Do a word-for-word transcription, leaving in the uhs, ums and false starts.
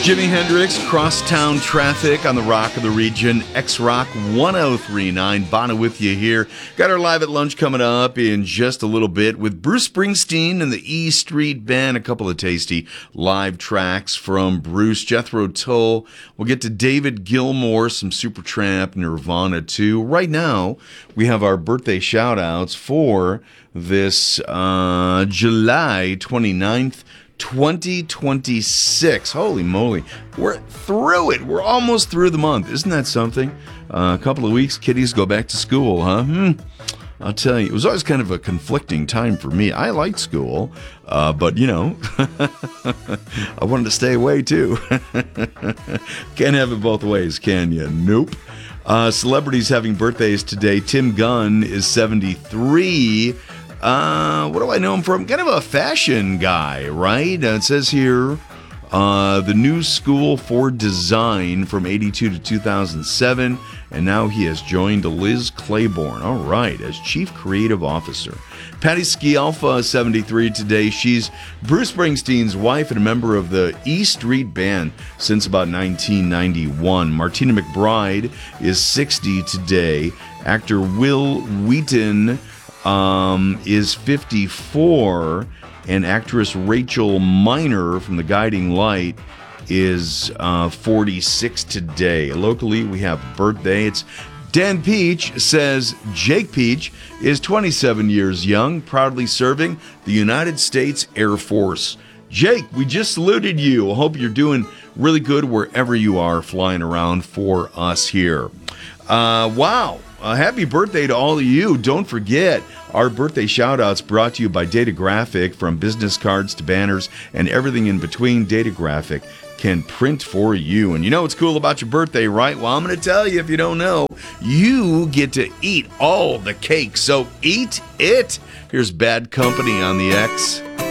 Jimi Hendrix, Crosstown Traffic on the Rock of the Region, X-Rock one oh three point nine. Bono with you here. Got our Live at Lunch coming up in just a little bit with Bruce Springsteen and the E Street Band. A couple of tasty live tracks from Bruce. Jethro Tull. We'll get to David Gilmour, some Supertramp, Nirvana too. Right now, we have our birthday shout-outs for this uh, July twenty-ninth, twenty twenty-six. Holy moly. We're through it. We're almost through the month. Isn't that something? Uh, a couple of weeks, kiddies go back to school, huh? Hmm. I'll tell you, it was always kind of a conflicting time for me. I liked school, uh, but, you know, I wanted to stay away, too. Can't have it both ways, can you? Nope. Uh, celebrities having birthdays today. Tim Gunn is seventy-three. Uh, what do I know him from? Kind of a fashion guy, right? Uh, it says here, uh, the New School for Design from eighty-two to two thousand seven, and now he has joined Liz Claiborne, all right, as Chief Creative Officer. Patty Scialfa, seventy-three today. She's Bruce Springsteen's wife and a member of the E Street Band since about nineteen ninety-one. Martina McBride is sixty today. Actor Will Wheaton Um, is fifty-four, and actress Rachel Miner from The Guiding Light is uh, forty-six today. Locally, we have birthday. It's Dan Peach says Jake Peach is twenty-seven years young, proudly serving the United States Air Force. Jake, we just saluted you. I hope you're doing really good wherever you are flying around for us here. Uh, wow. Uh, happy birthday to all of you. Don't forget, our birthday shout-outs brought to you by Data Graphic. From business cards to banners and everything in between, Data Graphic can print for you. And you know what's cool about your birthday, right? Well, I'm going to tell you if you don't know. You get to eat all the cake, so eat it. Here's Bad Company on the X.